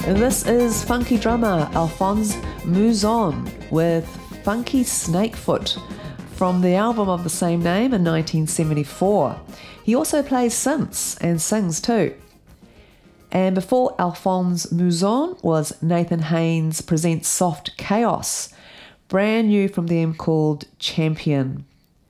This is funky drummer Alphonse Mouzon with Funky Snakefoot from the album of the same name in 1974. He also plays synths and sings too. And before Alphonse Mouzon was Nathan Haynes presents Soft Chaos, brand new from them called Champion.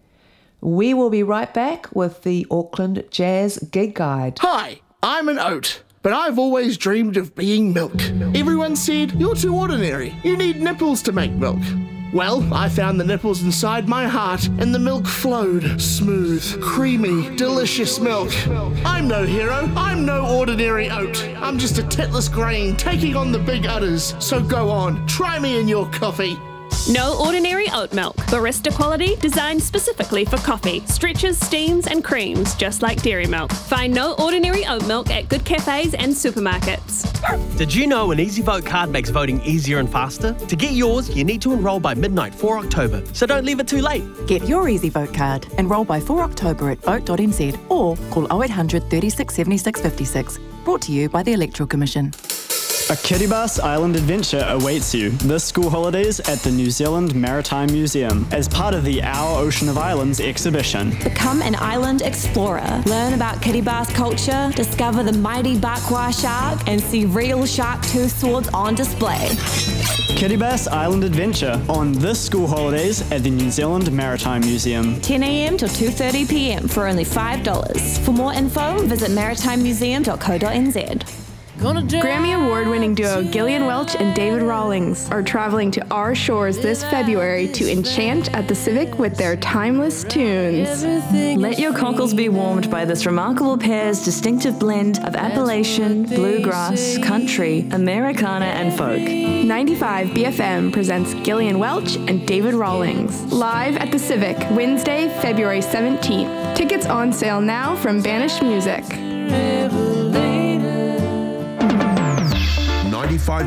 We will be right back with the Auckland Jazz Gig Guide. Hi, I'm an oat, but I've always dreamed of being milk. Everyone said, you're too ordinary, you need nipples to make milk. Well, I found the nipples inside my heart, and the milk flowed. Smooth, creamy, delicious milk. I'm no hero, I'm no ordinary oat. I'm just a titless grain taking on the big udders. So go on, try me in your coffee. No ordinary oat milk. Barista quality, designed specifically for coffee. Stretches, steams, and creams, just like dairy milk. Find No Ordinary Oat Milk at good cafes and supermarkets. Did you know an Easy Vote card makes voting easier and faster? To get yours, you need to enrol by midnight 4 October, so don't leave it too late. Get your Easy Vote card. Enrol by 4 October at vote.nz or call 0800 36 76 56. Brought to you by the Electoral Commission. A Kiribati Island adventure awaits you this school holidays at the New Zealand Maritime Museum as part of the Our Ocean of Islands exhibition. Become an island explorer. Learn about Kiribati culture, discover the mighty Bakwa shark, and see real shark tooth swords on display. Kiribati Island adventure on this school holidays at the New Zealand Maritime Museum. 10 a.m. till 2:30 p.m. for only $5. For more info, visit maritimemuseum.co.nz. Grammy Award-winning duo Gillian Welch and David Rawlings are traveling to our shores this February to enchant at the Civic with their timeless tunes. Let your cockles be warmed by this remarkable pair's distinctive blend of Appalachian, bluegrass, country, Americana, and folk. 95 BFM presents Gillian Welch and David Rawlings live at the Civic Wednesday, February 17th. Tickets on sale now from Banished Music. 95